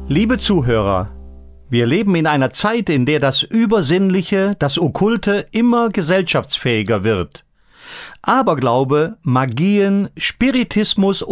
Liebe Zuhörer, wir leben in einer Zeit, in der das Übersinnliche, das Okkulte immer gesellschaftsfähiger wird. Aberglaube, Magien, Spiritismus